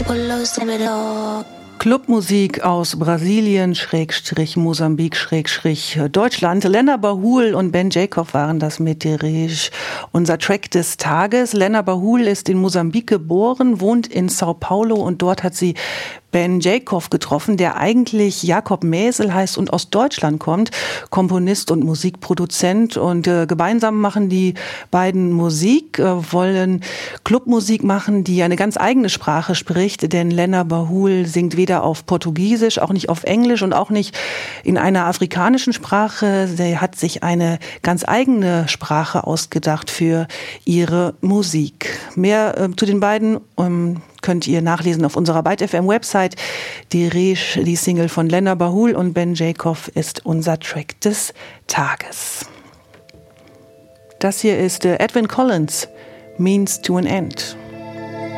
Clubmusik aus Brasilien, Mosambik, Deutschland. Lena Bahul und Ben Jacob waren das mit Derij. Unser Track des Tages. Lena Bahul ist in Mosambik geboren, wohnt in Sao Paulo und dort hat sie Ben Jacob getroffen, der eigentlich Jakob Mäsel heißt und aus Deutschland kommt, Komponist und Musikproduzent. Und gemeinsam machen die beiden Musik, wollen Clubmusik machen, die eine ganz eigene Sprache spricht, denn Lena Bahul singt weder auf Portugiesisch, auch nicht auf Englisch und auch nicht in einer afrikanischen Sprache. Sie hat sich eine ganz eigene Sprache ausgedacht für ihre Musik. Mehr zu den beiden könnt ihr nachlesen auf unserer Byte FM Website. Derij, die Single von Lena Bahul und Ben Jacob ist unser Track des Tages. Das hier ist Edwyn Collins, Means to an End.